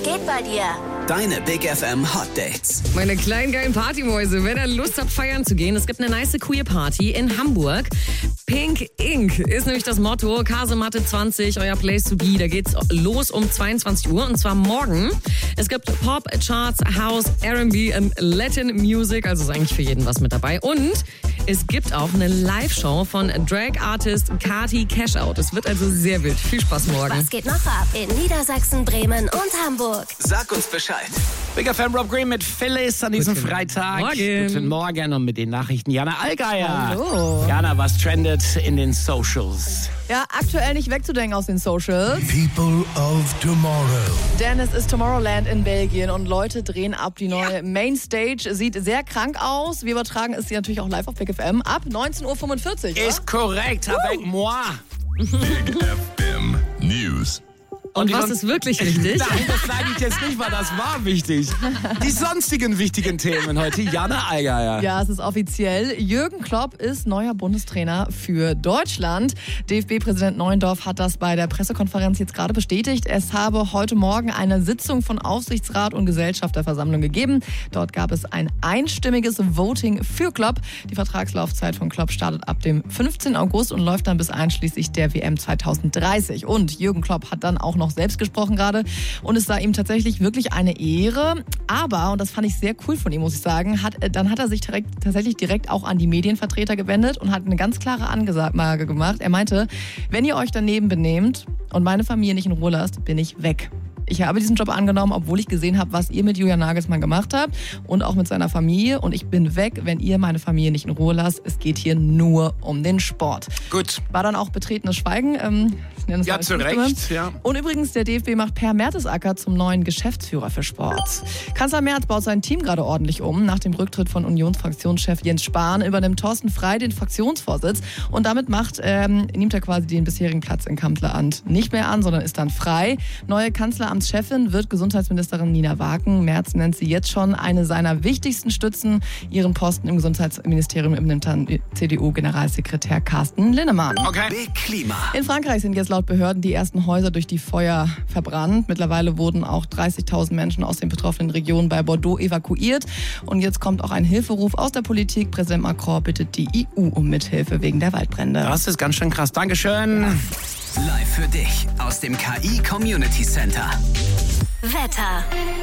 geht bei dir? Deine Big FM Hot Dates. Meine kleinen geilen Partymäuse, wenn ihr Lust habt, feiern zu gehen, es gibt eine nice Queer Party in Hamburg. Pink Ink ist nämlich das Motto. Kasematte 20, euer Place to be. Da geht's los um 22 Uhr und zwar morgen. Es gibt Pop, Charts, House, R&B und Latin Music, also ist eigentlich für jeden was mit dabei. Und es gibt auch eine Live-Show von Drag-Artist Kati Cashout. Es wird also sehr wild. Viel Spaß morgen. Was geht noch ab in Niedersachsen, Bremen und Hamburg? Sag uns Bescheid. Big FM Rob Green mit Phyllis an diesem Freitag. Morgen. Guten Morgen und mit den Nachrichten Jana Allgeier. Hallo. Jana, was trendet in den Socials? Ja, aktuell nicht wegzudenken aus den Socials. People of Tomorrow. Denn es ist Tomorrowland in Belgien und Leute drehen ab. Die neue Mainstage sieht sehr krank aus. Wir übertragen es natürlich auch live auf Big FM ab 19.45 Uhr. Ist korrekt, avec moi. Big FM News. Und was ist wirklich wichtig? Nein, das sage ich jetzt nicht, weil das war wichtig. Die sonstigen wichtigen Themen heute, Jana Allgeier. Ja, es ist offiziell. Jürgen Klopp ist neuer Bundestrainer für Deutschland. DFB-Präsident Neuendorf hat das bei der Pressekonferenz jetzt gerade bestätigt. Es habe heute Morgen eine Sitzung von Aufsichtsrat und Gesellschafterversammlung gegeben. Dort gab es ein einstimmiges Voting für Klopp. Die Vertragslaufzeit von Klopp startet ab dem 15. August und läuft dann bis einschließlich der WM 2030. Und Jürgen Klopp hat dann auch noch selbst gesprochen gerade und es sei ihm tatsächlich wirklich eine Ehre. Aber, und das fand ich sehr cool von ihm, muss ich sagen, dann hat er sich tatsächlich direkt auch an die Medienvertreter gewendet und hat eine ganz klare Ansage gemacht. Er meinte, wenn ihr euch daneben benehmt und meine Familie nicht in Ruhe lasst, bin ich weg. Ich habe diesen Job angenommen, obwohl ich gesehen habe, was ihr mit Julian Nagelsmann gemacht habt und auch mit seiner Familie. Und ich bin weg, wenn ihr meine Familie nicht in Ruhe lasst. Es geht hier nur um den Sport. Gut. War dann auch betretenes Schweigen. Ja, zu Recht. Ja. Und übrigens, der DFB macht Per Mertesacker zum neuen Geschäftsführer für Sport. Kanzler Merz baut sein Team gerade ordentlich um. Nach dem Rücktritt von Unionsfraktionschef Jens Spahn übernimmt Thorsten Frey den Fraktionsvorsitz. Und damit nimmt er quasi den bisherigen Platz in Kanzleramt nicht mehr an, sondern ist dann frei. Neue Kanzleramtschefin wird Gesundheitsministerin Nina Waken. Merz nennt sie jetzt schon eine seiner wichtigsten Stützen. Ihren Posten im Gesundheitsministerium übernimmt dann CDU-Generalsekretär Carsten Linnemann. Okay. Big Klima. In Frankreich sind jetzt laut Behörden die ersten Häuser durch die Feuer verbrannt. Mittlerweile wurden auch 30.000 Menschen aus den betroffenen Regionen bei Bordeaux evakuiert. Und jetzt kommt auch ein Hilferuf aus der Politik. Präsident Macron bittet die EU um Mithilfe wegen der Waldbrände. Das ist ganz schön krass. Dankeschön. Live für dich aus dem KI Community Center. Wetter.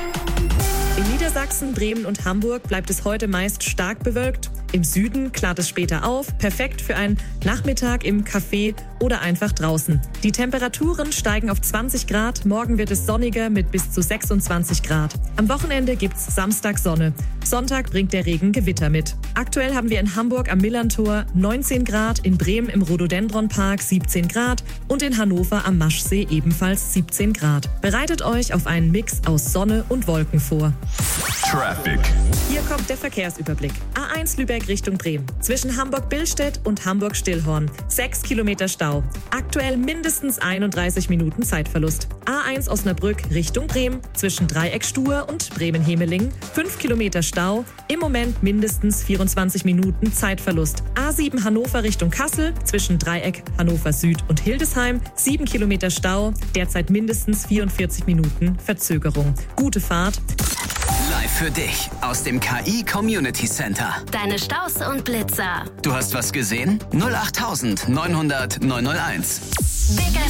In Niedersachsen, Bremen und Hamburg bleibt es heute meist stark bewölkt. Im Süden klart es später auf, perfekt für einen Nachmittag im Café oder einfach draußen. Die Temperaturen steigen auf 20 Grad, morgen wird es sonniger mit bis zu 26 Grad. Am Wochenende gibt's Samstag Sonne. Sonntag bringt der Regen Gewitter mit. Aktuell haben wir in Hamburg am Millerntor 19 Grad, in Bremen im Rhododendronpark 17 Grad und in Hannover am Maschsee ebenfalls 17 Grad. Bereitet euch auf einen Mix aus Sonne und Wolken vor. Traffic. Hier kommt der Verkehrsüberblick. A1 Lübeck Richtung Bremen. Zwischen Hamburg-Billstedt und Hamburg-Stillhorn. 6 Kilometer Stau. Aktuell mindestens 31 Minuten Zeitverlust. A1 Osnabrück Richtung Bremen. Zwischen Dreieck-Stuhr und Bremen-Hemeling. 5 Kilometer Stau. Im Moment mindestens 24 Minuten Zeitverlust. A7 Hannover Richtung Kassel. Zwischen Dreieck Hannover Süd und Hildesheim. 7 Kilometer Stau. Derzeit mindestens 44 Minuten Verzögerung. Gute Fahrt. Live für dich aus dem KI Community Center. Deine Staus und Blitzer. Du hast was gesehen? 08900 901. Big